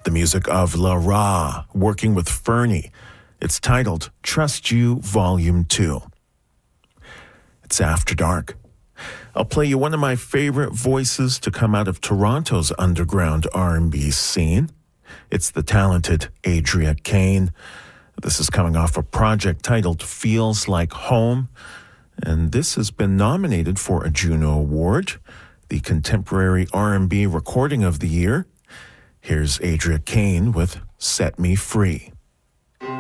The music of La Ra, working with Fernie. It's titled Trust You Volume 2. It's After Dark. I'll play you one of my favorite voices to come out of Toronto's underground R&B scene. It's the talented Adria Kane. This is coming off a project titled Feels Like Home, and this has been nominated for a Juno Award, the Contemporary R&B Recording of the Year. Here's Adria Kane with Set Me Free.